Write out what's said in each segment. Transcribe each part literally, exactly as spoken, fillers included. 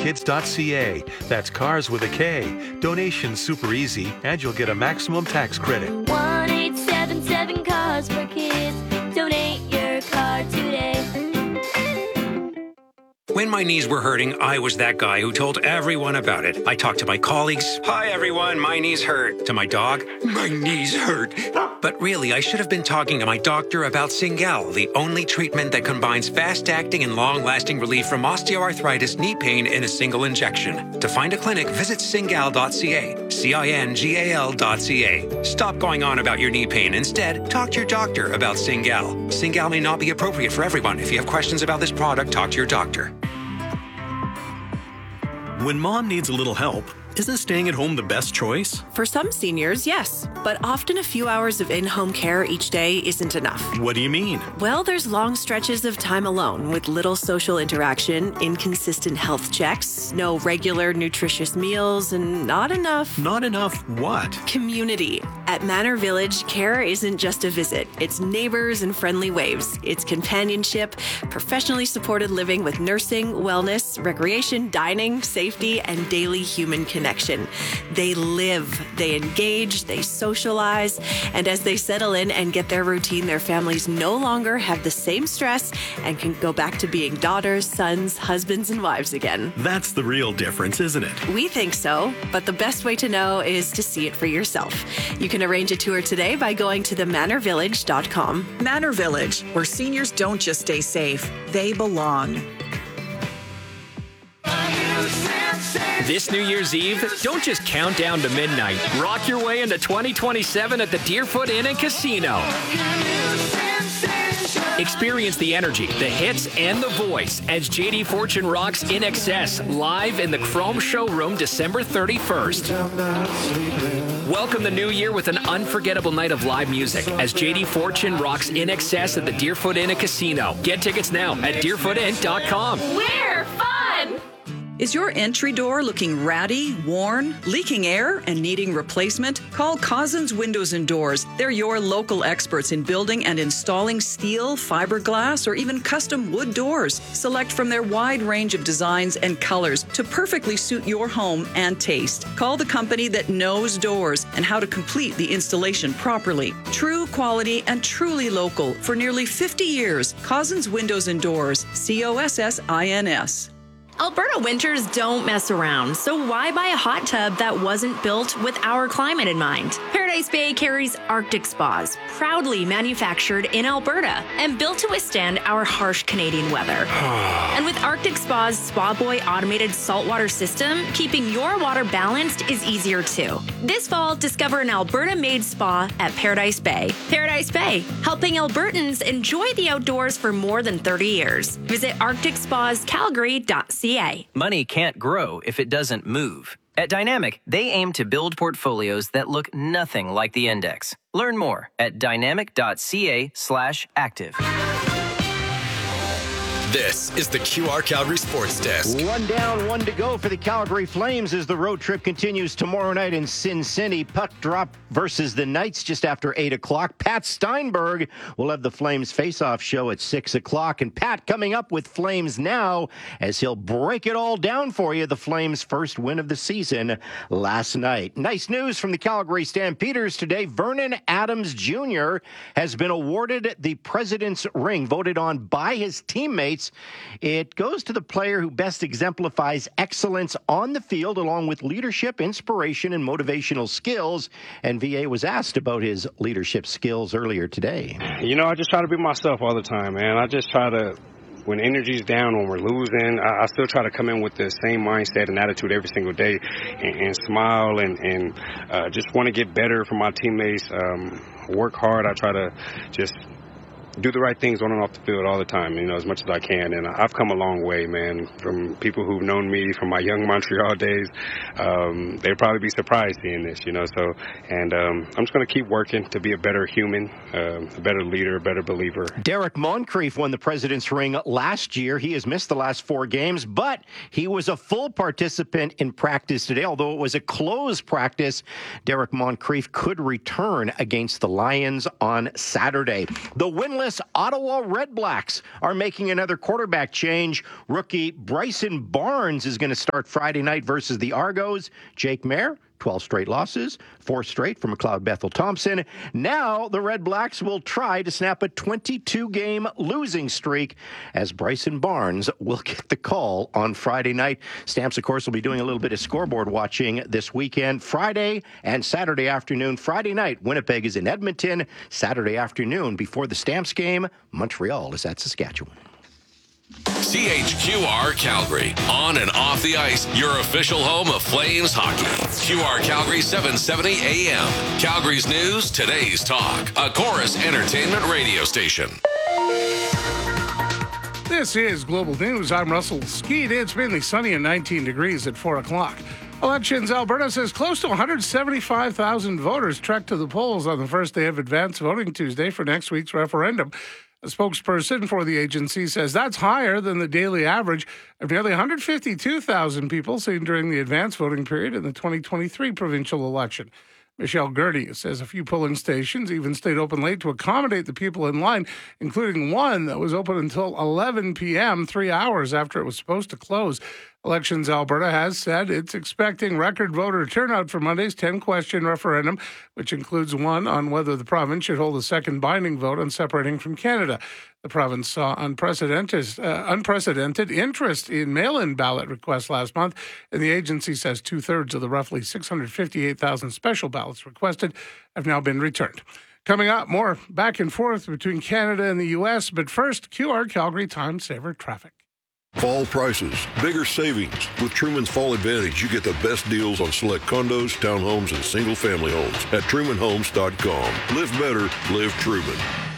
kids dot c a. That's cars with a K. Donation's super easy, and you'll get a maximum tax credit. one eight seven seven Cars for Kids. Donate your car today. When my knees were hurting, I was that guy who told everyone about it. I talked to my colleagues. Hi, everyone. My knees hurt. To my dog. My knees hurt. But really, I should have been talking to my doctor about Cingal, the only treatment that combines fast-acting and long-lasting relief from osteoarthritis knee pain in a single injection. To find a clinic, visit cingal dot c a. C I N G A L dot C A. Stop going on about your knee pain. Instead, talk to your doctor about Cingal. Cingal may not be appropriate for everyone. If you have questions about this product, talk to your doctor. When mom needs a little help, isn't staying at home the best choice? For some seniors, yes. But often a few hours of in-home care each day isn't enough. What do you mean? Well, there's long stretches of time alone with little social interaction, inconsistent health checks, no regular nutritious meals, and not enough... Not enough what? Community. At Manor Village, care isn't just a visit. It's neighbors and friendly waves. It's companionship, professionally supported living with nursing, wellness, recreation, dining, safety, and daily human connection. Connection. They live, they engage, they socialize, and as they settle in and get their routine, their families no longer have the same stress and can go back to being daughters, sons, husbands, and wives again. That's the real difference, isn't it? We think so, but the best way to know is to see it for yourself. You can arrange a tour today by going to the manor village dot com. Manor Village, where seniors don't just stay safe, they belong. This New Year's Eve, don't just count down to midnight. Rock your way into twenty twenty-seven at the Deerfoot Inn and Casino. Experience the energy, the hits, and the voice as J D Fortune rocks In Excess live in the Chrome Showroom December thirty-first. Welcome the new year with an unforgettable night of live music as J D Fortune rocks In Excess at the Deerfoot Inn and Casino. Get tickets now at deerfoot inn dot com. We're fun! Is your entry door looking ratty, worn, leaking air, and needing replacement? Call Cousins Windows and Doors. They're your local experts in building and installing steel, fiberglass, or even custom wood doors. Select from their wide range of designs and colors to perfectly suit your home and taste. Call the company that knows doors and how to complete the installation properly. True quality and truly local for nearly fifty years. Cousins Windows and Doors. C O S S I N S. Alberta winters don't mess around, so why buy a hot tub that wasn't built with our climate in mind? Paradise Bay carries Arctic Spas, proudly manufactured in Alberta and built to withstand our harsh Canadian weather. And with Arctic Spa's Spa Boy automated saltwater system, keeping your water balanced is easier too. This fall, discover an Alberta-made spa at Paradise Bay. Paradise Bay, helping Albertans enjoy the outdoors for more than thirty years. Visit arctic spas calgary dot c a. Money can't grow if it doesn't move. At Dynamic, they aim to build portfolios that look nothing like the index. Learn more at dynamic dot c a slash active. This is the Q R Calgary Sports Desk. One down, one to go for the Calgary Flames as the road trip continues tomorrow night in Sin City. Puck drop versus the Knights just after eight o'clock. Pat Steinberg will have the Flames face-off show at six o'clock. And Pat coming up with Flames Now as he'll break it all down for you. The Flames' first win of the season last night. Nice news from the Calgary Stampeders today. Vernon Adams Junior has been awarded the President's Ring, voted on by his teammates. It goes to the player who best exemplifies excellence on the field, along with leadership, inspiration, and motivational skills. And V A was asked about his leadership skills earlier today. You know, I just try to be myself all the time, man. I just try to, when energy's down, when we're losing, I, I still try to come in with the same mindset and attitude every single day and, and smile and, and uh, just want to get better for my teammates, um, work hard. I try to just do the right things on and off the field all the time, you know, as much as I can. And I've come a long way, man, from people who've known me from my young Montreal days. Um, they'd probably be surprised seeing this, you know. So, and um, I'm just going to keep working to be a better human, uh, a better leader, a better believer. Derek Moncrief won the President's Ring last year. He has missed the last four games, but he was a full participant in practice today. Although it was a closed practice, Derek Moncrief could return against the Lions on Saturday. The winless winless Ottawa Redblacks are making another quarterback change. Rookie Bryson Barnes is going to start Friday night versus the Argos. Jake Mayer, twelve straight losses, four straight for McLeod Bethel Thompson. Now the Red Blacks will try to snap a twenty-two game losing streak as Bryson Barnes will get the call on Friday night. Stamps, of course, will be doing a little bit of scoreboard watching this weekend. Friday and Saturday afternoon. Friday night, Winnipeg is in Edmonton. Saturday afternoon, before the Stamps game, Montreal is at Saskatchewan. C H Q R Calgary, on and off the ice, your official home of Flames hockey. Q R Calgary seven seventy A M. Calgary's news, today's talk. A Chorus Entertainment radio station. This is Global News. I'm Russell Skeet. It's mainly sunny and nineteen degrees at four o'clock. Elections Alberta says close to one hundred seventy-five thousand voters trekked to the polls on the first day of advance voting Tuesday for next week's referendum. A spokesperson for the agency says that's higher than the daily average of nearly one hundred fifty-two thousand people seen during the advance voting period in the twenty twenty-three provincial election. Michelle Gurdy says a few polling stations even stayed open late to accommodate the people in line, including one that was open until eleven p.m., three hours after it was supposed to close. Elections Alberta has said it's expecting record voter turnout for Monday's ten-question referendum, which includes one on whether the province should hold a second binding vote on separating from Canada. The province saw unprecedented, uh, unprecedented interest in mail-in ballot requests last month, and the agency says two-thirds of the roughly six hundred fifty-eight thousand special ballots requested have now been returned. Coming up, more back and forth between Canada and the U S, but first, Q R Calgary Time Saver traffic. Fall prices, bigger savings. With Truman's Fall Advantage, you get the best deals on select condos, townhomes, and single-family homes at Truman Homes dot com. Live better, live Truman.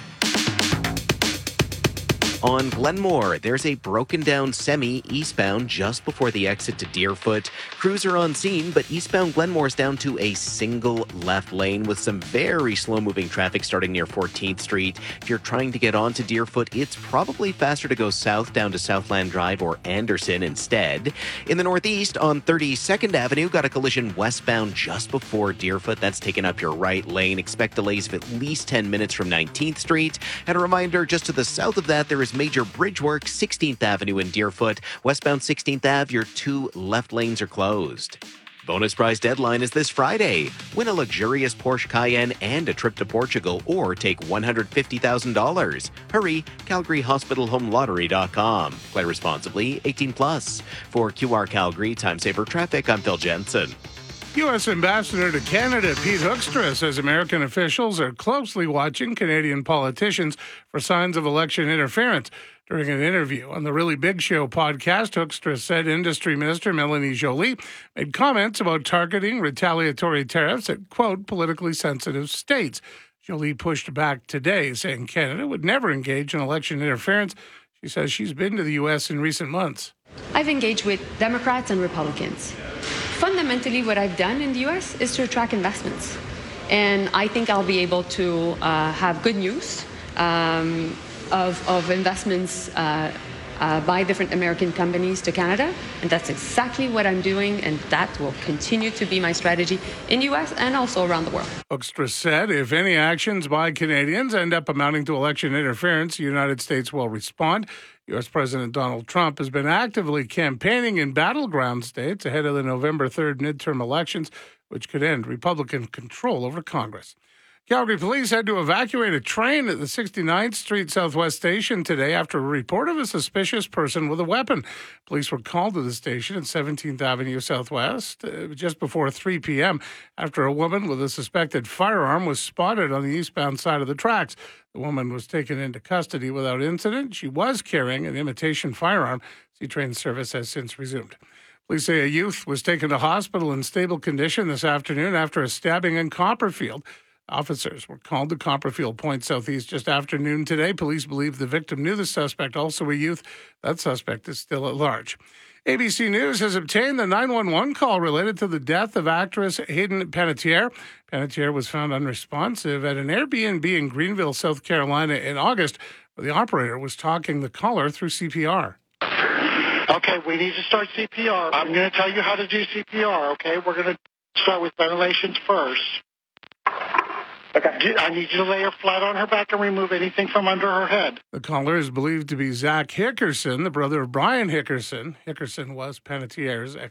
On Glenmore, there's a broken-down semi eastbound just before the exit to Deerfoot. Crews are on scene, but eastbound Glenmore's down to a single left lane with some very slow-moving traffic starting near fourteenth Street. If you're trying to get onto Deerfoot, it's probably faster to go south down to Southland Drive or Anderson instead. In the northeast, on thirty-second Avenue, got a collision westbound just before Deerfoot. That's taken up your right lane. Expect delays of at least ten minutes from nineteenth Street. And a reminder, just to the south of that, there is major bridge work, sixteenth Avenue in Deerfoot. Westbound sixteenth Avenue, your two left lanes are closed. Bonus prize deadline is this Friday. Win a luxurious Porsche Cayenne and a trip to Portugal, or take one hundred fifty thousand dollars. Hurry, Calgary Hospital Home Lottery dot com. Play responsibly, eighteen plus. For Q R Calgary Time Saver Traffic, I'm Phil Jensen. U S Ambassador to Canada Pete Hoekstra says American officials are closely watching Canadian politicians for signs of election interference. During an interview on the Really Big Show podcast, Hoekstra said Industry Minister Melanie Joly made comments about targeting retaliatory tariffs at, quote, politically sensitive states. Joly pushed back today, saying Canada would never engage in election interference. She says she's been to the U S in recent months. I've engaged with Democrats and Republicans. Fundamentally, what I've done in the U S is to attract investments. And I think I'll be able to uh, have good news um, of, of investments uh, uh, by different American companies to Canada. And that's exactly what I'm doing, and that will continue to be my strategy in the U S and also around the world. Hoekstra said if any actions by Canadians end up amounting to election interference, the United States will respond. U S President Donald Trump has been actively campaigning in battleground states ahead of the November third midterm elections, which could end Republican control over Congress. Calgary police had to evacuate a train at the sixty-ninth Street Southwest station today after a report of a suspicious person with a weapon. Police were called to the station at seventeenth Avenue Southwest uh, just before three p.m. after a woman with a suspected firearm was spotted on the eastbound side of the tracks. The woman was taken into custody without incident. She was carrying an imitation firearm. C-Train service has since resumed. Police say a youth was taken to hospital in stable condition this afternoon after a stabbing in Copperfield. Officers were called to Copperfield Point Southeast just after noon today. Police believe the victim knew the suspect, also a youth. That suspect is still at large. A B C News has obtained the nine one one call related to the death of actress Hayden Panettiere. Panettiere was found unresponsive at an Airbnb in Greenville, South Carolina in August, where the operator was talking the caller through C P R. Okay, we need to start C P R. I'm going to tell you how to do C P R, okay? We're going to start with ventilations first. Okay. I need you to lay her flat on her back and remove anything from under her head. The caller is believed to be Zach Hickerson, the brother of Brian Hickerson. Hickerson was Panettiere's